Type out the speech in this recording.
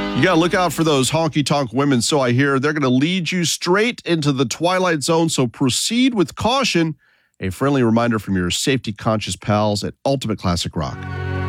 You got to look out for those honky-tonk women, so I hear. They're going to lead you straight into the twilight zone, so proceed with caution. A friendly reminder from your safety-conscious pals at Ultimate Classic Rock.